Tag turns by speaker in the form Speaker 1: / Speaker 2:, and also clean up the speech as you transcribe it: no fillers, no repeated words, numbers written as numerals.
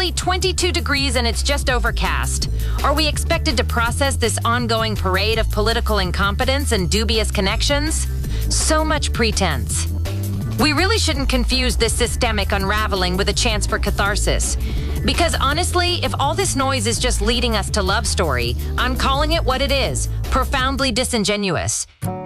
Speaker 1: only 22 degrees and it's just overcast. Are we expected to process this ongoing parade of political incompetence and dubious connections? So much pretense. We really shouldn't confuse this systemic unraveling with a chance for catharsis. Because honestly, if all this noise is just leading us to love story, I'm calling it what it is, profoundly disingenuous.